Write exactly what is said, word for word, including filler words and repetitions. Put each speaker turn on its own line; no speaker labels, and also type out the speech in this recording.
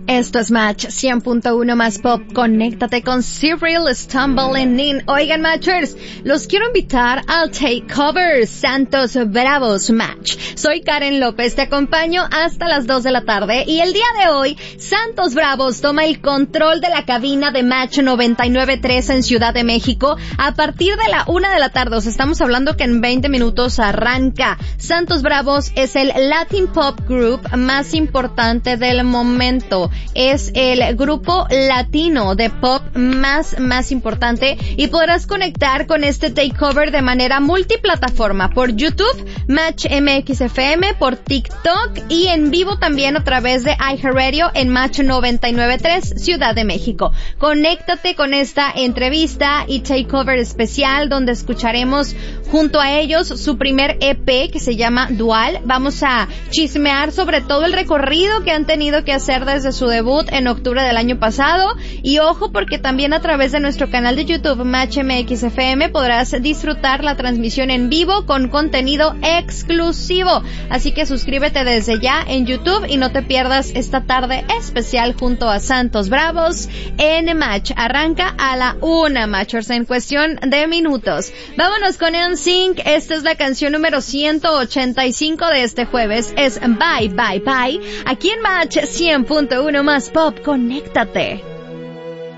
Esto es Match cien punto uno más pop. Conéctate con Cyril Stumbling In. Oigan, Matchers, los quiero invitar al Takeover Santos Bravos Match. Soy Karen López, te acompaño hasta las dos de la tarde y el día de hoy Santos Bravos toma el control de la cabina de Match noventa y nueve punto tres en Ciudad de México a partir de la una de la tarde. O sea, estamos hablando que en veinte minutos arranca. Santos Bravos es el Latin Pop Group más importante del momento. Es el grupo latino de pop más, más importante y podrás conectar con este takeover de manera multiplataforma por YouTube, Match M X F M, por TikTok y en vivo también a través de iHeartRadio en Match noventa y nueve punto tres Ciudad de México. Conéctate con esta entrevista y takeover especial donde escucharemos junto a ellos su primer E P que se llama Dual. Vamos a chismear sobre todo el recorrido que han tenido que hacer desde su debut en octubre del año pasado y ojo porque también a través de nuestro canal de YouTube Match M X F M podrás disfrutar la transmisión en vivo con contenido exclusivo, así que suscríbete desde ya en YouTube y no te pierdas esta tarde especial junto a Santos Bravos en Match. Arranca a la una, Matchers, en cuestión de minutos. Vámonos con N Sync. Esta es la canción número ciento ochenta y cinco de este jueves, es Bye Bye Bye, aquí en Match cien punto uno más pop. Conéctate.